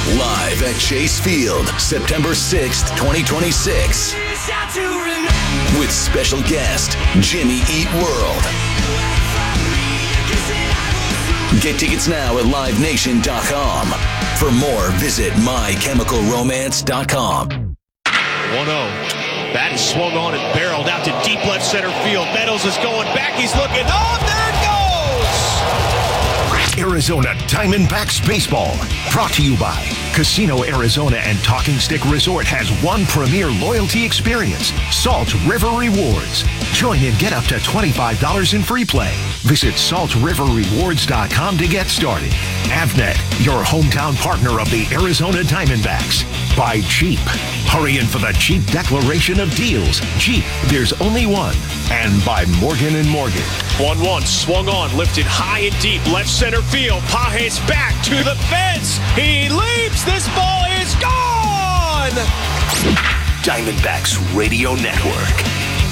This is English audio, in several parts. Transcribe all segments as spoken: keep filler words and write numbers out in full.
Live at Chase Field, September sixth, twenty twenty-six. With special guest, Jimmy Eat World. Get tickets now at live nation dot com. For more, visit my chemical romance dot com. one oh. Bat is swung on and barreled out to deep left center field. Meadows is going back. He's looking. Oh, there it goes! Arizona Diamondbacks Baseball. Brought to you by Casino Arizona and Talking Stick Resort has one premier loyalty experience, Salt River Rewards. Join and get up to twenty-five dollars in free play. Visit salt river rewards dot com to get started. Avnet, your hometown partner of the Arizona Diamondbacks. By Jeep. Hurry in for the Jeep declaration of deals. Jeep, there's only one. And by Morgan and Morgan. one one, swung on, lifted high and deep, left center field. Page's back to the fence. He leaps. This ball is gone. Diamondbacks Radio Network.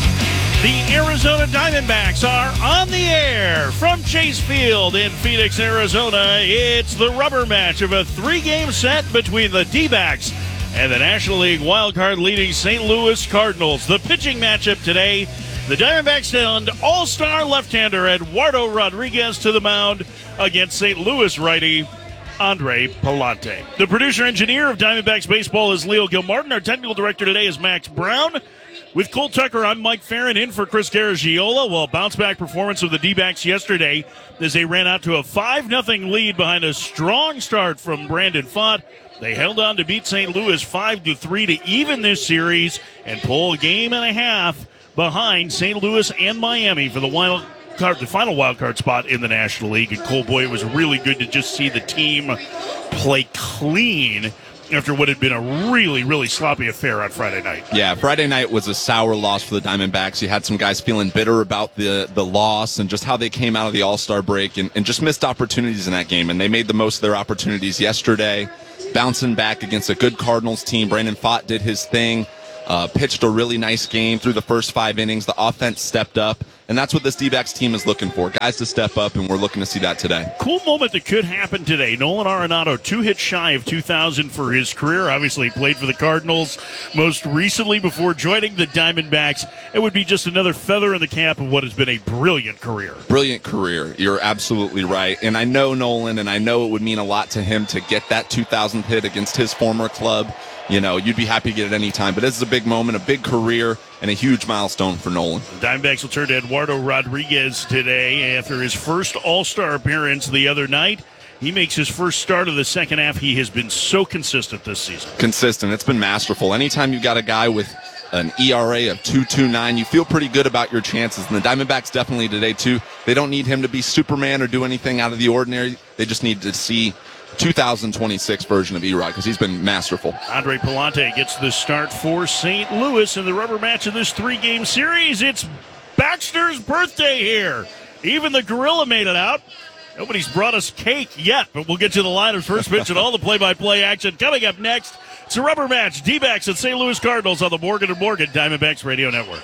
The Arizona Diamondbacks are on the air from Chase Field in Phoenix, Arizona. It's the rubber match of a three-game set between the D-backs and the National League wildcard leading Saint Louis Cardinals. The pitching matchup today, the Diamondbacks send all-star left-hander Eduardo Rodriguez to the mound against Saint Louis righty Andre Pallante. The producer-engineer of Diamondbacks Baseball is Leo Gilmartin. Our technical director today is Max Brown. With Cole Tucker, I'm Mike Farron in for Chris Garagiola. Well, bounce-back performance of the D-backs yesterday as they ran out to a five nothing lead behind a strong start from Brandon Pfaadt. They held on to beat Saint Louis five to three to even this series and pull a game and a half behind Saint Louis and Miami for the wild card, the final wild card spot in the National League. And Cole, boy, it was really good to just see the team play clean after what had been a really, really sloppy affair on Friday night. Yeah, Friday night was a sour loss for the Diamondbacks. You had some guys feeling bitter about the, the loss and just how they came out of the All-Star break and, and just missed opportunities in that game. And they made the most of their opportunities yesterday, bouncing back against a good Cardinals team. Brandon Pfaadt did his thing, uh, pitched a really nice game through the first five innings. The offense stepped up. And that's what this D-backs team is looking for, guys to step up, and we're looking to see that today. Cool moment that could happen today. Nolan Arenado, two hits shy of two thousand for his career. Obviously, he played for the Cardinals most recently before joining the Diamondbacks. It would be just another feather in the cap of what has been a brilliant career. Brilliant career. You're absolutely right. And I know Nolan, and I know it would mean a lot to him to get that two thousand hit against his former club. You know, you'd be happy to get it any time. But this is a big moment, a big career, and a huge milestone for Nolan. The Diamondbacks will turn to Eduardo Rodriguez today after his first All-Star appearance the other night. He makes his first start of the second half. He has been so consistent this season. Consistent. It's been masterful. Anytime you've got a guy with an E R A of two point two nine, you feel pretty good about your chances. And the Diamondbacks definitely today, too. They don't need him to be Superman or do anything out of the ordinary. They just need to see two thousand twenty-six version of E-Rod because he's been masterful. Andre Pallante gets the start for Saint Louis in the rubber match of this three-game series. It's Baxter's birthday here. Even the gorilla made it out. Nobody's brought us cake yet, but we'll get to the lineups, first pitch, and all the play-by-play action coming up next. It's a rubber match, D-backs and Saint Louis Cardinals on the Morgan and Morgan Diamondbacks Radio Network.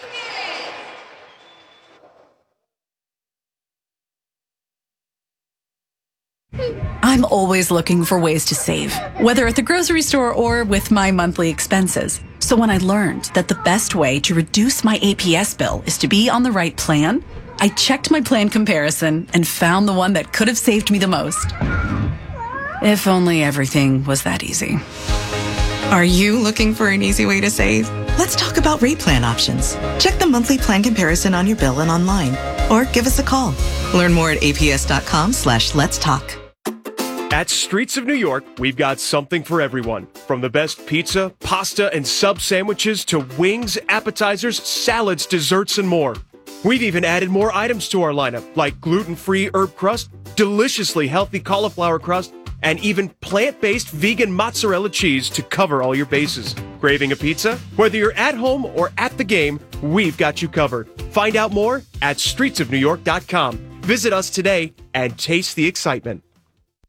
I'm always looking for ways to save, whether at the grocery store or with my monthly expenses. So when I learned that the best way to reduce my A P S bill is to be on the right plan, I checked my plan comparison and found the one that could have saved me the most. If only everything was that easy. Are you looking for an easy way to save? Let's talk about rate plan options. Check the monthly plan comparison on your bill and online, or give us a call. Learn more at aps.com slash let's talk. At Streets of New York, we've got something for everyone. From the best pizza, pasta, and sub sandwiches to wings, appetizers, salads, desserts, and more. We've even added more items to our lineup, like gluten-free herb crust, deliciously healthy cauliflower crust, and even plant-based vegan mozzarella cheese to cover all your bases. Craving a pizza? Whether you're at home or at the game, we've got you covered. Find out more at streets of new york dot com. Visit us today and taste the excitement.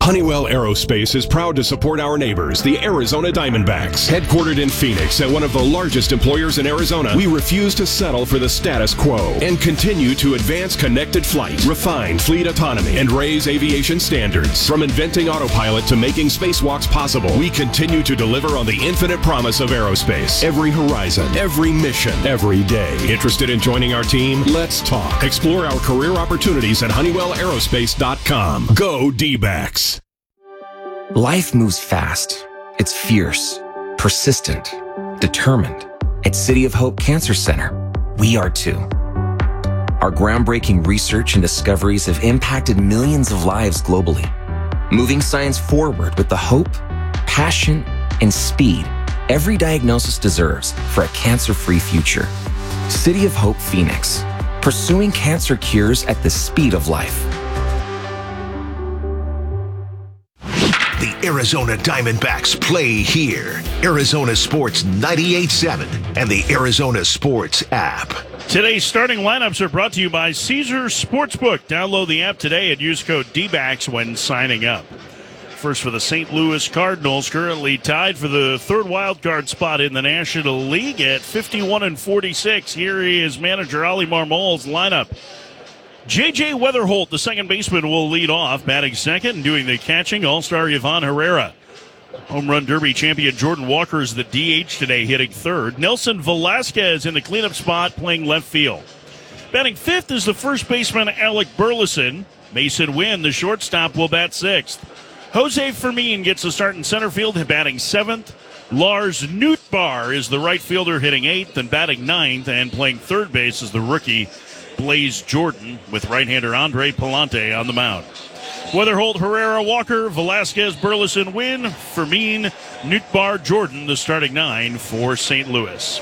Honeywell Aerospace is proud to support our neighbors, the Arizona Diamondbacks. Headquartered in Phoenix and one of the largest employers in Arizona, we refuse to settle for the status quo and continue to advance connected flight, refine fleet autonomy, and raise aviation standards. From inventing autopilot to making spacewalks possible, we continue to deliver on the infinite promise of aerospace. Every horizon, every mission, every day. Interested in joining our team? Let's talk. Explore our career opportunities at honeywell aerospace dot com. Go D-backs. Life moves fast. It's fierce, persistent, determined. At City of Hope Cancer Center, we are too. Our groundbreaking research and discoveries have impacted millions of lives globally, moving science forward with the hope, passion, and speed every diagnosis deserves for a cancer-free future. City of Hope Phoenix, pursuing cancer cures at the speed of life. The Arizona Diamondbacks play here. Arizona Sports ninety-eight point seven and the Arizona Sports app. Today's starting lineups are brought to you by Caesars Sportsbook. Download the app today and use code D BACKS when signing up. First for the Saint Louis Cardinals, currently tied for the third wild card spot in the National League at fifty-one and forty-six. Here is manager Oli Marmol's lineup. J J Weatherholt, the second baseman, will lead off, batting second and doing the catching, All-Star Ivan Herrera. Home Run Derby champion Jordan Walker is the D H today, hitting third. Nelson Velasquez in the cleanup spot, playing left field. Batting fifth is the first baseman Alec Burleson. Mason Wynn, the shortstop, will bat sixth. Jose Fermin gets the start in center field, batting seventh. Lars Nootbaar is the right fielder, hitting eighth, and batting ninth, and playing third base is the rookie Blaze Jordan, with right-hander Andre Palante on the mound. Weatherholt, Herrera, Walker, Velasquez, Burleson, Wynn, Fermin, Nootbaar, Jordan, the starting nine for Saint Louis.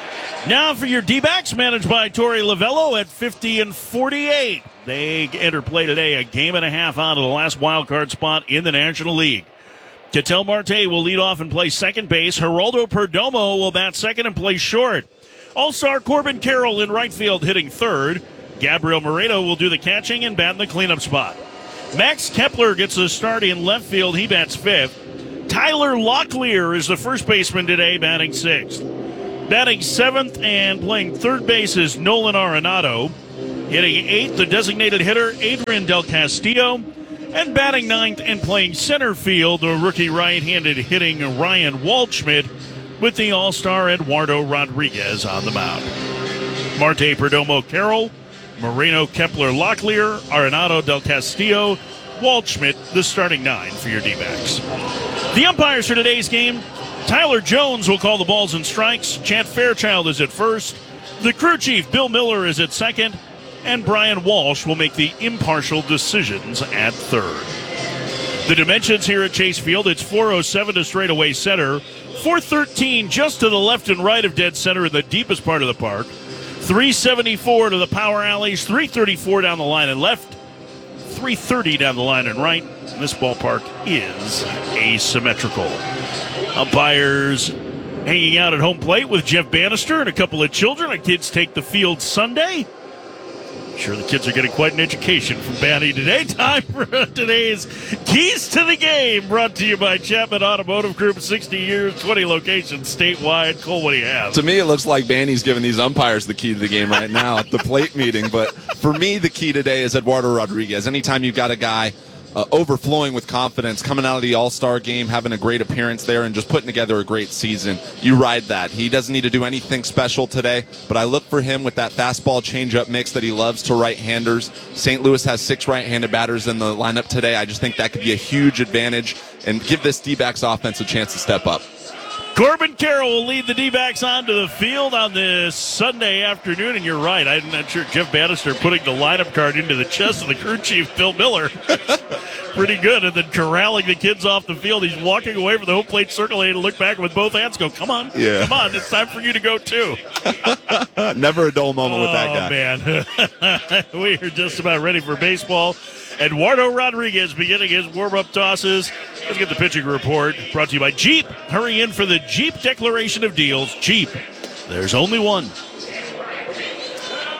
Now for your D-backs, managed by Torey Lavello at fifty and forty-eight. They enter play today a game and a half out of the last wild card spot in the National League. Ketel Marte will lead off and play second base. Geraldo Perdomo will bat second and play short. All-Star Corbin Carroll in right field, hitting third. Gabriel Moreno will do the catching and bat in the cleanup spot. Max Kepler gets the start in left field. He bats fifth. Tyler Locklear is the first baseman today, batting sixth. Batting seventh and playing third base is Nolan Arenado. Hitting eighth, the designated hitter, Adrian Del Castillo. And batting ninth and playing center field, the rookie right-handed hitting Ryan Waldschmidt, with the All-Star Eduardo Rodriguez on the mound. Marte, Perdomo, Carroll, Moreno, Kepler, Locklear, Arenado, Del Castillo, Waldschmidt, the starting nine for your D-backs. The umpires for today's game, Tyler Jones will call the balls and strikes. Chad Fairchild is at first. The crew chief, Bill Miller, is at second. And Brian Walsh will make the impartial decisions at third. The dimensions here at Chase Field, it's four oh seven to straightaway center. four thirteen just to the left and right of dead center in the deepest part of the park. three seventy-four to the power alleys. three thirty-four down the line and left. three thirty down the line and right. And this ballpark is asymmetrical. Umpires hanging out at home plate with Jeff Bannister and a couple of children. Our kids take the field Sunday. I'm sure the kids are getting quite an education from Banny today. Time for today's Keys to the Game, brought to you by Chapman Automotive Group. sixty years, twenty locations statewide. Cole, what do you have? To me, it looks like Banny's giving these umpires the key to the game right now at the plate meeting. But for me, the key today is Eduardo Rodriguez. Anytime you've got a guy Uh, overflowing with confidence, coming out of the All-Star game, having a great appearance there, and just putting together a great season. You ride that. He doesn't need to do anything special today, but I look for him with that fastball changeup mix that he loves to right-handers. Saint Louis has six right-handed batters in the lineup today. I just think that could be a huge advantage and give this D-backs offense a chance to step up. Corbin Carroll will lead the D-backs onto the field on this Sunday afternoon, and you're right. I'm not sure Jeff Bannister putting the lineup card into the chest of the crew chief, Bill Miller. Pretty good. And then corralling the kids off the field. He's walking away from the home plate circle and look back with both hands, go, come on, yeah. come on, it's time for you to go too. Never a dull moment oh, with that guy. Oh, man. We are just about ready for baseball. Eduardo Rodriguez beginning his warm-up tosses. Let's get the pitching report brought to you by Jeep. Hurry in for the Jeep Declaration of Deals. Jeep, there's only one.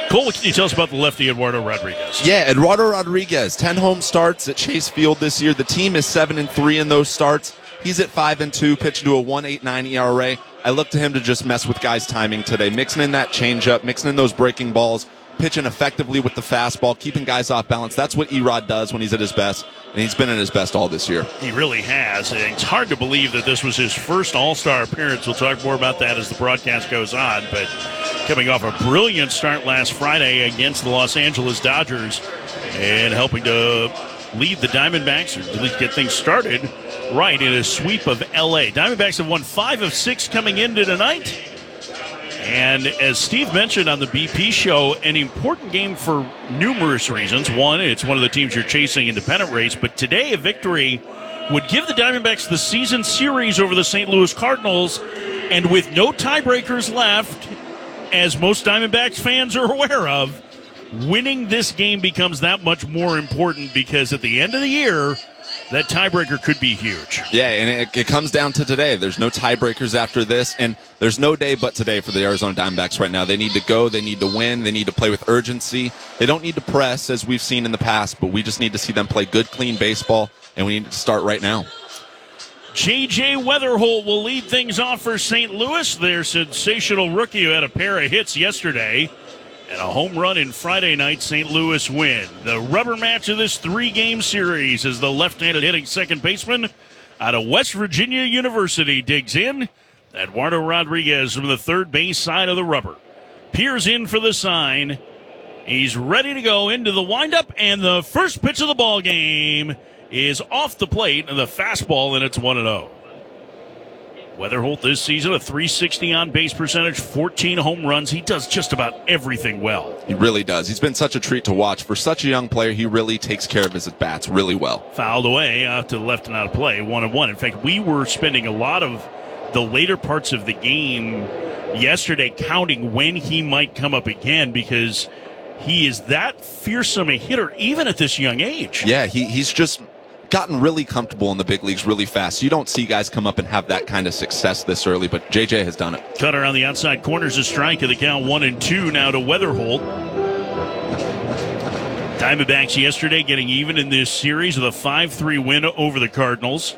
Cole, what can you tell us about the lefty Eduardo Rodriguez? Yeah, Eduardo Rodriguez, ten home starts at Chase Field this year. The team is seven and three in those starts. He's at five and two, pitching to a one point eight nine E R A. I look to him to just mess with guys' timing today, mixing in that changeup, mixing in those breaking balls, pitching effectively with the fastball, keeping guys off balance. That's what Erod does when he's at his best, and he's been at his best all this year. He really has, and it's hard to believe that this was his first All-Star appearance. We'll talk more about that as the broadcast goes on, but coming off a brilliant start last Friday against the Los Angeles Dodgers and helping to lead the Diamondbacks, or at least get things started right in a sweep of L A. Diamondbacks have won five of six coming into tonight. And as Steve mentioned on the B P show, an important game for numerous reasons. One, it's one of the teams you're chasing in the pennant race, but today a victory would give the Diamondbacks the season series over the Saint Louis Cardinals, and with no tiebreakers left, as most Diamondbacks fans are aware of, winning this game becomes that much more important because at the end of the year, that tiebreaker could be huge. Yeah, and it, it comes down to today. There's no tiebreakers after this, and there's no day but today for the Arizona Diamondbacks right now. They need to go. They need to win. They need to play with urgency. They don't need to press, as we've seen in the past, but we just need to see them play good, clean baseball, and we need to start right now. J J Weatherholt will lead things off for Saint Louis. Their sensational rookie who had a pair of hits yesterday and a home run in Friday night Saint Louis win. The rubber match of this three-game series is the left-handed hitting second baseman out of West Virginia University digs in. Eduardo Rodriguez from the third base side of the rubber. Peers in for the sign. He's ready to go into the windup, and the first pitch of the ball game is off the plate, and the fastball, and it's one and oh. Weatherholt this season, a three sixty on-base percentage, fourteen home runs. He does just about everything well. He really does. He's been such a treat to watch. For such a young player, he really takes care of his at-bats really well. Fouled away out to the left and out of play, one and one. In fact, we were spending a lot of the later parts of the game yesterday counting when he might come up again because he is that fearsome a hitter even at this young age. Yeah, he, he's just gotten really comfortable in the big leagues really fast. You don't see guys come up and have that kind of success this early, but J J has done it. Cutter on the outside corners, a strike of the count, one and two now to Weatherholt. Diamondbacks yesterday getting even in this series with a five three win over the Cardinals.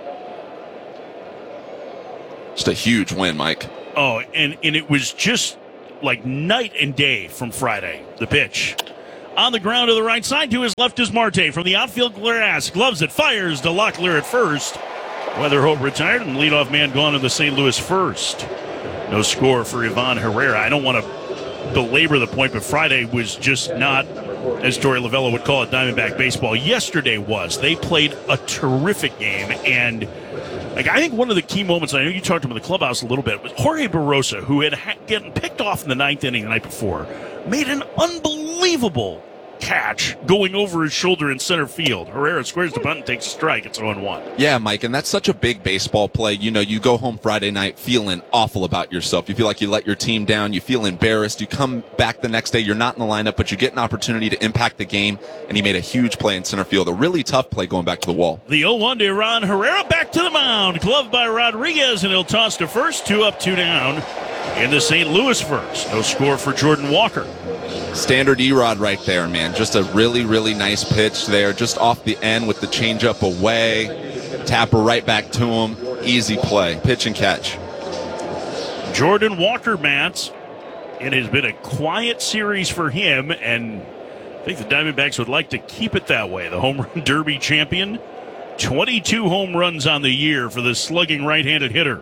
Just a huge win, Mike. Oh, and, and it was just like night and day from Friday, the pitch. On the ground to the right side, to his left is Marte. From the outfield grass, gloves it, fires to Locklear at first. Weatherholt retired, and leadoff man gone in the Saint Louis first. No score for Ivan Herrera. I don't want to belabor the point, but Friday was just not, as Torey Lovullo would call it, Diamondback baseball. Yesterday was. They played a terrific game, and like I think one of the key moments, I know you talked to him in the clubhouse a little bit, was Jorge Barrosa, who had ha- gotten picked off in the ninth inning the night before, made an unbelievable catch going over his shoulder in center field. Herrera squares the bunt and takes a strike. It's oh and one. Yeah, Mike, and that's such a big baseball play. You know, you go home Friday night feeling awful about yourself. You feel like you let your team down. You feel embarrassed. You come back the next day. You're not in the lineup, but you get an opportunity to impact the game, and he made a huge play in center field. A really tough play going back to the wall. The oh one to Iran Herrera back to the mound. Gloved by Rodriguez, and he'll toss to first. Two up, two down in the Saint Louis first. No score for Jordan Walker. Standard Erod right there, man. Just a really, really nice pitch there. Just off the end with the changeup away. Tapper right back to him. Easy play. Pitch and catch. Jordan Walker, Mats. It has been a quiet series for him, and I think the Diamondbacks would like to keep it that way. The home run derby champion. twenty-two home runs on the year for the slugging right-handed hitter.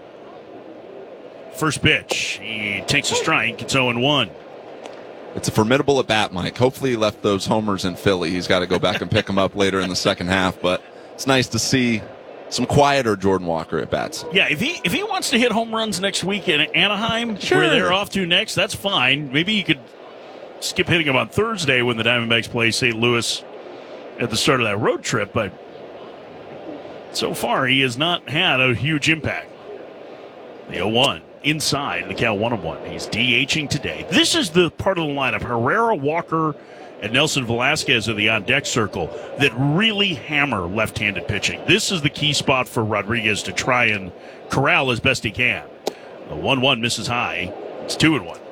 First pitch. He takes a strike. It's oh and one. It's a formidable at-bat, Mike. Hopefully he left those homers in Philly. He's got to go back and pick them up later in the second half, but it's nice to see some quieter Jordan Walker at-bats. Yeah, if he if he wants to hit home runs next week in Anaheim, sure, where they're off to next, that's fine. Maybe you could skip hitting him on Thursday when the Diamondbacks play Saint Louis at the start of that road trip, but so far he has not had a huge impact. The oh one. Inside the count, one and one. He's DHing today. This is the part of the lineup, Herrera, Walker, and Nelson Velasquez in the on-deck circle, that really hammer left-handed pitching. This is the key spot for Rodriguez to try and corral as best he can. The one one misses high. It's two and one.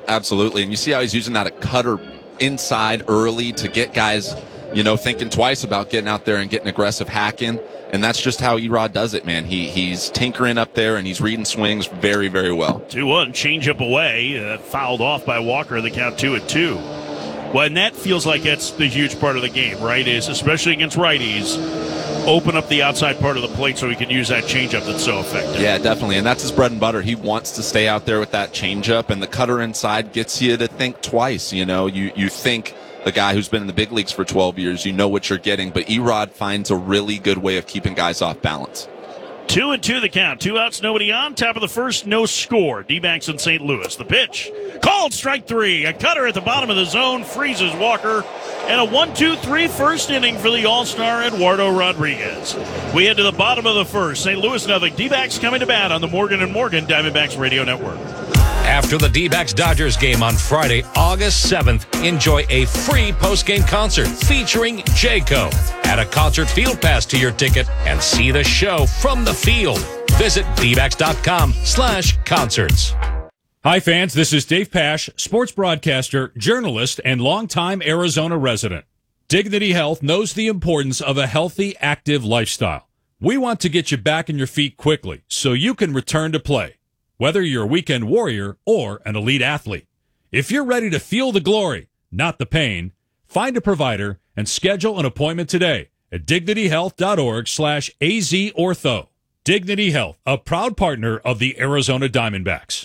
absolutely. And you see how he's using that a cutter inside early to get guys, you know, thinking twice about getting out there and getting aggressive hacking. And that's just how Erod does it, man. He He's tinkering up there, and he's reading swings very, very well. two one, change up away, uh, fouled off by Walker, the count two at two. Well, and that feels like that's the huge part of the game, right, is especially against righties, open up the outside part of the plate so he can use that changeup that's so effective. Yeah, definitely, and that's his bread and butter. He wants to stay out there with that changeup, and the cutter inside gets you to think twice. You know, you, you think the guy who's been in the big leagues for twelve years, you know what you're getting, but Erod finds a really good way of keeping guys off balance. Two and two the count. Two outs, nobody on. Top of the first, no score. D-backs in Saint Louis. The pitch. Called strike three. A cutter at the bottom of the zone. Freezes Walker. And a one two three first inning for the All-Star Eduardo Rodriguez. We head to the bottom of the first. Saint Louis nothing. D-backs coming to bat on the Morgan and Morgan Diamondbacks Radio Network. After the D-backs-Dodgers game on Friday, August seventh, enjoy a free post-game concert featuring Jayco. Add a concert field pass to your ticket and see the show from the field. Visit dbacks.com slash concerts. Hi, fans. This is Dave Pasch, sports broadcaster, journalist, and longtime Arizona resident. Dignity Health knows the importance of a healthy, active lifestyle. We want to get you back on your feet quickly so you can return to play, whether you're a weekend warrior or an elite athlete. If you're ready to feel the glory, not the pain, find a provider and schedule an appointment today at dignityhealth.org slash azortho. Dignity Health, a proud partner of the Arizona Diamondbacks.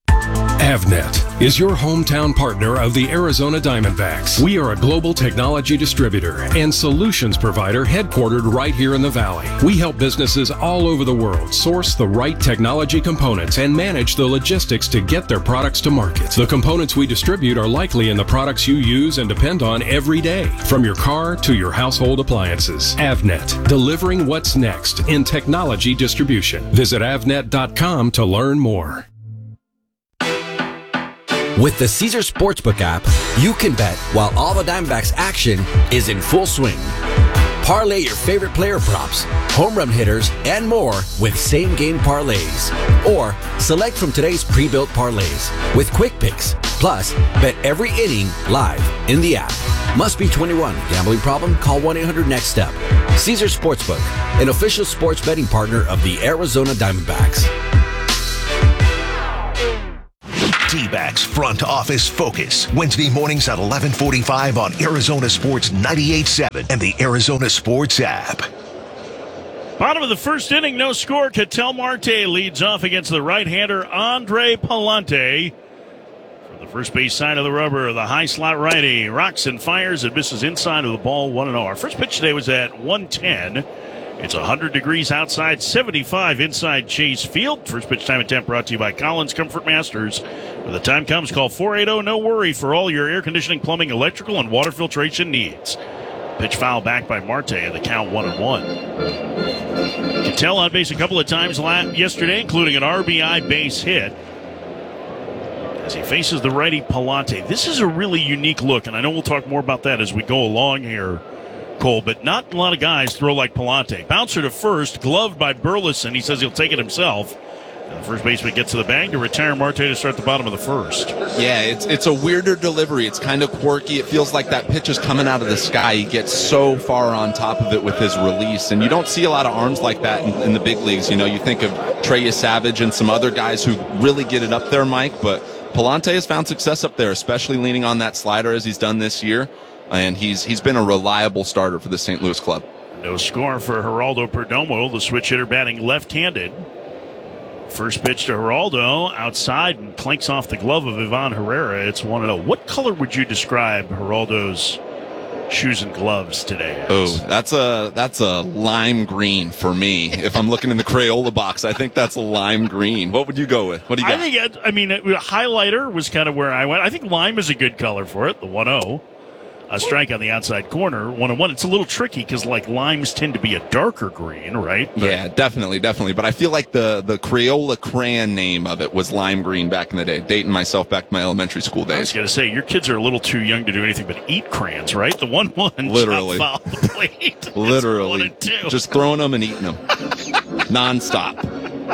Avnet is your hometown partner of the Arizona Diamondbacks. We are a global technology distributor and solutions provider headquartered right here in the Valley. We help businesses all over the world source the right technology components and manage the logistics to get their products to market. The components we distribute are likely in the products you use and depend on every day, from your car to your household appliances. Avnet, delivering what's next in technology distribution. Visit avnet dot com to learn more. With the Caesar Sportsbook app, you can bet while all the Diamondbacks action is in full swing. Parlay your favorite player props, home run hitters, and more with same-game parlays. Or select from today's pre-built parlays with quick picks. Plus, bet every inning live in the app. Must be twenty-one. Gambling problem? Call one eight hundred next step. Caesar Sportsbook, an official sports betting partner of the Arizona Diamondbacks. D-backs Front Office Focus, Wednesday mornings at eleven forty-five on Arizona Sports ninety-eight point seven and the Arizona Sports app. Bottom of the first inning, no score. Ketel Marte leads off against the right-hander Andre Pallante. From the first base side of the rubber, the high slot righty rocks and fires and misses inside of the ball, one and oh. Our first pitch today was at one ten. It's one hundred degrees outside, seventy-five inside Chase Field. First pitch time and temp brought to you by Collins Comfort Masters. When the time comes, call four eight zero, no worry for all your air conditioning, plumbing, electrical, and water filtration needs. Pitch foul back by Marte, and the count one and one. Ketel on base a couple of times yesterday, including an R B I base hit. As he faces the righty Pallante. This is a really unique look, and I know we'll talk more about that as we go along here, Cole, but not a lot of guys throw like Pallante. Bouncer to first, gloved by Burleson. He says he'll take it himself. And the first baseman gets to the bag to retire Marte to start the bottom of the first. Yeah, it's it's a weirder delivery. It's kind of quirky. It feels like that pitch is coming out of the sky. He gets so far on top of it with his release, and you don't see a lot of arms like that in, in the big leagues. You know, you think of Trey Savage and some other guys who really get it up there, Mike, but Pallante has found success up there, especially leaning on that slider as he's done this year. And he's he's been a reliable starter for the Saint Louis club. No score for Geraldo Perdomo, the switch hitter batting left-handed. First pitch to Geraldo, outside, and clanks off the glove of Ivan Herrera. It's one and oh. What color would you describe Geraldo's shoes and gloves today as? Oh, that's a that's a lime green for me. If I'm looking in the Crayola box, I think that's a lime green. What would you go with? What do you got? I think, I mean, highlighter was kind of where I went. I think lime is a good color for it, the one oh. A strike on the outside corner, one and one. It's a little tricky because, like, limes tend to be a darker green, right? But yeah, definitely, definitely. But I feel like the, the Crayola crayon name of it was lime green back in the day, dating myself back to my elementary school days. I was going to say, your kids are a little too young to do anything but eat crayons, right? The one one literally foul the plate. Literally. Just throwing them and eating them. Non-stop.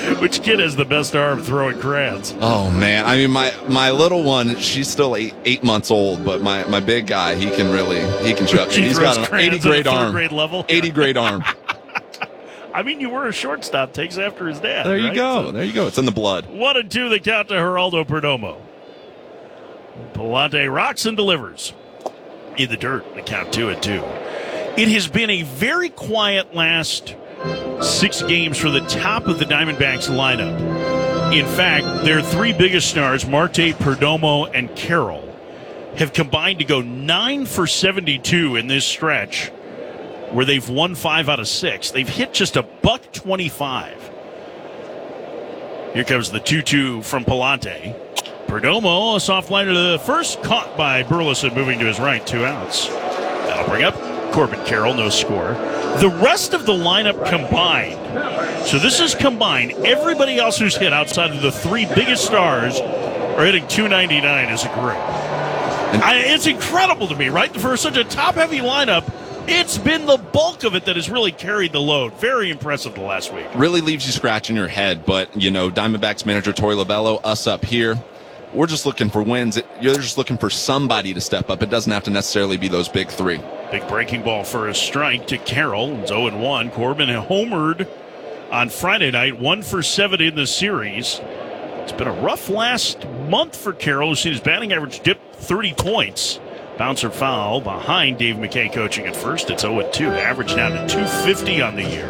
Which kid has the best arm throwing crayons? Oh man, I mean my my little one, she's still eight eight months old, but my, my big guy, he can really he can chuck. She He's throws got an crayons eighty grade at a third arm. grade level. eighty grade arm. I mean, you were a shortstop. Takes after his dad. There you right? go. So, there you go. It's in the blood. One and two, the count to Geraldo Perdomo. Palante rocks and delivers in the dirt. The count two and two. It has been a very quiet last six games for the top of the Diamondbacks lineup. In fact, their three biggest stars, Marte, Perdomo, and Carroll, have combined to go nine for seventy-two in this stretch, where they've won five out of six. They've hit just a buck twenty-five. Here comes the two two from Palante. Perdomo, a soft liner to the first, caught by Burleson, moving to his right, two outs. That'll bring up Corbin Carroll, no score. The rest of the lineup combined, so this is combined, everybody else who's hit outside of the three biggest stars are hitting two ninety-nine as a group. I, it's incredible to me, right? For such a top-heavy lineup, it's been the bulk of it that has really carried the load. Very impressive the last week. Really leaves you scratching your head, but, you know, Diamondbacks manager Torey Lovullo, us up here, we're just looking for wins. You're just looking for somebody to step up. It doesn't have to necessarily be those big three. Big breaking ball for a strike to Carroll. It's oh and one. Corbin homered on Friday night, one for seven in the series. It's been a rough last month for Carroll. We've seen his batting average dip thirty points. Bouncer foul behind Dave McKay coaching at first. It's oh and two. Average down to two fifty on the year.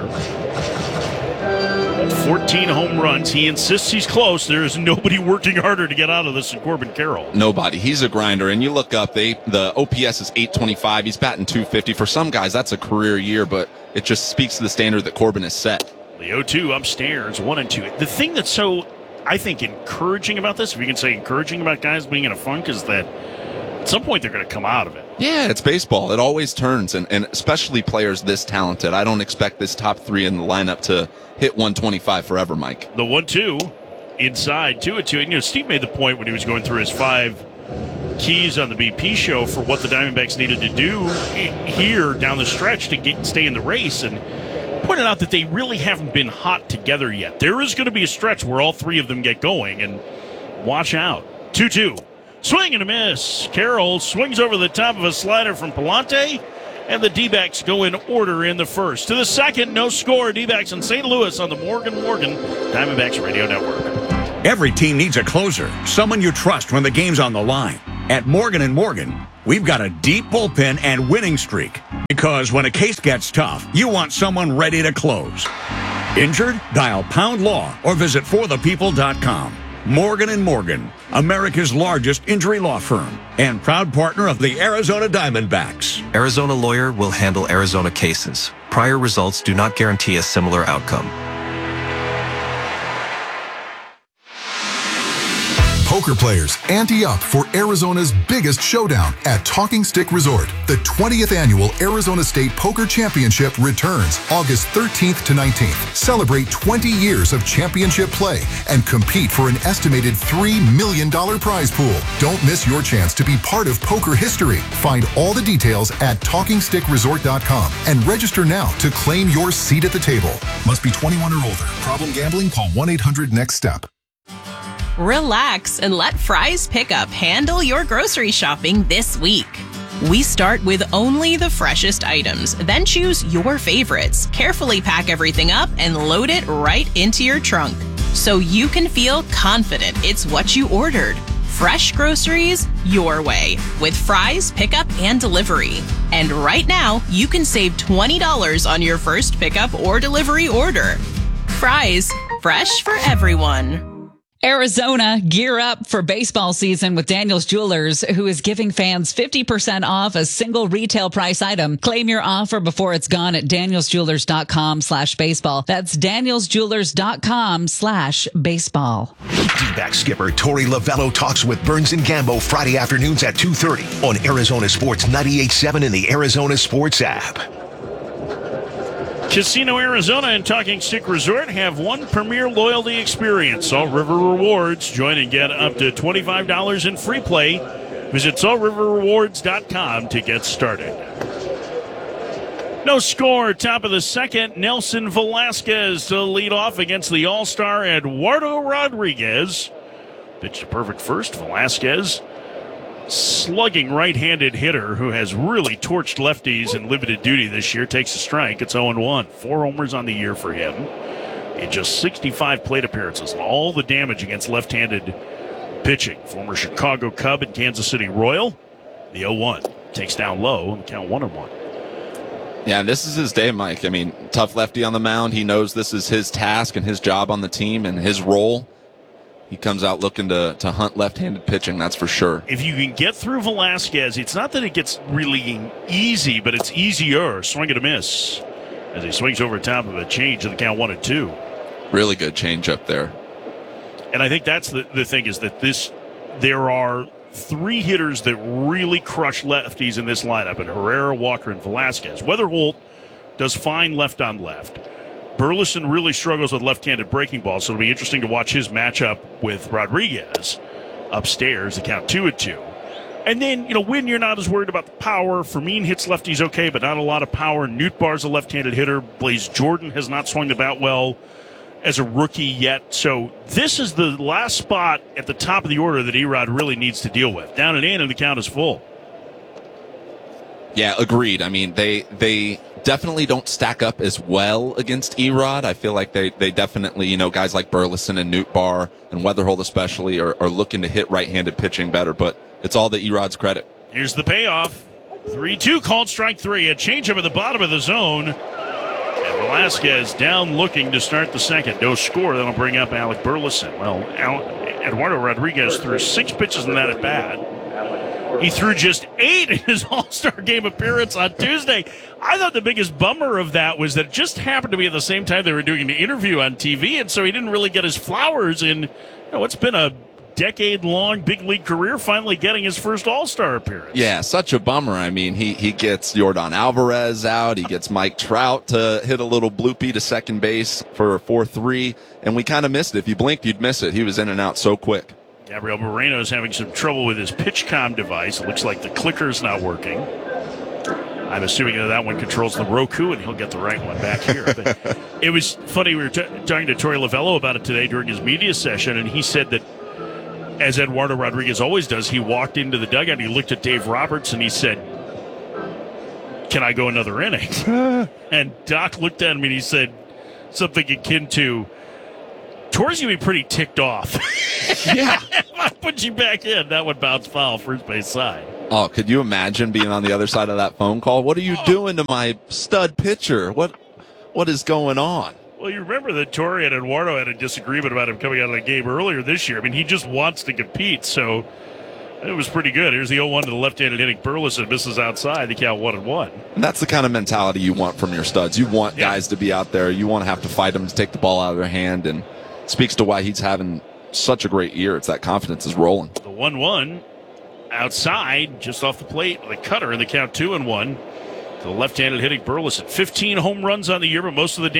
fourteen home runs. He insists he's close. There is nobody working harder to get out of this than Corbin Carroll. Nobody. He's a grinder. And you look up, they the O P S is eight twenty-five. He's batting two fifty. For some guys, that's a career year, but it just speaks to the standard that Corbin has set. The oh two upstairs, one and two. The thing that's so, I think, encouraging about this, if you can say encouraging about guys being in a funk, is that at some point they're going to come out of it. Yeah, it's baseball. It always turns, and, and especially players this talented. I don't expect this top three in the lineup to hit one twenty-five forever, Mike. The one two inside, two and two. And, you know, Steve made the point when he was going through his five keys on the B P show for what the Diamondbacks needed to do here down the stretch to get stay in the race, and pointed out that they really haven't been hot together yet. There is going to be a stretch where all three of them get going, and watch out. two two. Swing and a miss. Carroll swings over the top of a slider from Palante, and the D-backs go in order in the first. To the second, no score. D-backs in Saint Louis on the Morgan Morgan Diamondbacks Radio Network. Every team needs a closer, someone you trust when the game's on the line. At Morgan and Morgan, we've got a deep bullpen and winning streak. Because when a case gets tough, you want someone ready to close. Injured? Dial Pound Law or visit for the people dot com. Morgan and Morgan, America's largest injury law firm and proud partner of the Arizona Diamondbacks. Arizona Lawyer will handle Arizona cases. Prior results do not guarantee a similar outcome. Poker players, ante up for Arizona's biggest showdown at Talking Stick Resort. The twentieth annual Arizona State Poker Championship returns August thirteenth to nineteenth. Celebrate twenty years of championship play and compete for an estimated three million dollars prize pool. Don't miss your chance to be part of poker history. Find all the details at talking stick resort dot com and register now to claim your seat at the table. Must be twenty-one or older. Problem gambling? Call one eight hundred next step. Relax and let Fry's Pickup handle your grocery shopping this week. We start with only the freshest items, then choose your favorites, carefully pack everything up, and load it right into your trunk so you can feel confident it's what you ordered. Fresh groceries your way with Fry's Pickup and Delivery. And right now, you can save twenty dollars on your first pickup or delivery order. Fry's, fresh for everyone. Arizona, gear up for baseball season with Daniels Jewelers, who is giving fans fifty percent off a single retail price item. Claim your offer before it's gone at daniels jewelers dot com slash baseball. That's daniels jewelers dot com slash baseball. D-back skipper Torey Lovullo talks with Burns and Gambo Friday afternoons at two thirty on Arizona Sports ninety-eight point seven and the Arizona Sports app. Casino Arizona and Talking Stick Resort have one premier loyalty experience. Salt River Rewards. Join and get up to twenty-five dollars in free play. Visit salt river rewards dot com to get started. No score, top of the second. Nelson Velasquez to lead off against the All-Star Eduardo Rodriguez. Pitched a perfect first. Velasquez, slugging right-handed hitter who has really torched lefties in limited duty this year, takes a strike. It's oh and one. Four homers on the year for him in just sixty-five plate appearances. All the damage against left-handed pitching. Former Chicago Cub and Kansas City Royal. The oh one takes down low and count one and one. Yeah, this is his day, Mike. I mean, tough lefty on the mound. He knows this is his task and his job on the team and his role. He comes out looking to, to hunt left-handed pitching, that's for sure. If you can get through Velasquez, it's not that it gets really easy, but it's easier. Swing and a miss as he swings over top of a change to the count one and two. Really good change up there. And I think that's the, the thing is that this there are three hitters that really crush lefties in this lineup, and Herrera, Walker, and Velasquez. Weatherholt does fine left on left. Burleson really struggles with left-handed breaking balls, so it'll be interesting to watch his matchup with Rodriguez upstairs, the count two and two. And then, you know, when you're not as worried about the power, Fermin hits lefties okay, but not a lot of power. Nootbaar's a left-handed hitter. Blaze Jordan has not swung the bat well as a rookie yet. So this is the last spot at the top of the order that E-Rod really needs to deal with. Down and in, and the count is full. Yeah, agreed. I mean, they they definitely don't stack up as well against E-Rod. I feel like they, they definitely, you know, guys like Burleson and Nootbaar and Weatherholt especially are, are looking to hit right-handed pitching better, but it's all to E-Rod's credit. Here's the payoff. three two called strike three. A changeup at the bottom of the zone. And Velasquez down looking to start the second. No score. That'll bring up Alec Burleson. Well, Eduardo Rodriguez threw six pitches in that at bat. He threw just eight in his All-Star game appearance on Tuesday. I thought the biggest bummer of that was that it just happened to be at the same time they were doing the interview on T V, and so he didn't really get his flowers in, you know, what's been a decade-long big league career, finally getting his first All-Star appearance. Yeah, such a bummer. I mean, he, he gets Yordan Alvarez out. He gets Mike Trout to hit a little bloopy to second base for a four three, and we kind of missed it. If you blinked, you'd miss it. He was in and out so quick. Gabriel Moreno is having some trouble with his PitchCom device. It looks like the clicker's not working. I'm assuming that that one controls the Roku, and he'll get the right one back here. But it was funny. We were t- talking to Torey Lovello about it today during his media session, and he said that, as Eduardo Rodriguez always does, he walked into the dugout, he looked at Dave Roberts, and he said, "Can I go another inning?" And Doc looked at him, and he said something akin to, Torey's going to be pretty ticked off. Yeah. If I put you back in, that would bounce foul first base side. Oh, could you imagine being on the other side of that phone call? What are you oh. doing to my stud pitcher? What, What is going on? Well, you remember that Torey and Eduardo had a disagreement about him coming out of the game earlier this year. I mean, he just wants to compete, so it was pretty good. Here's the oh one to the left-handed hitting Burleson. Misses outside. The count one and one. And that's the kind of mentality you want from your studs. You want yeah. guys to be out there. You want to have to fight them to take the ball out of their hand, and it speaks to why he's having such a great year. It's that confidence is rolling. The one one outside, just off the plate with a cutter in the count two and one. To the left-handed hitting Burleson. fifteen home runs on the year, but most of the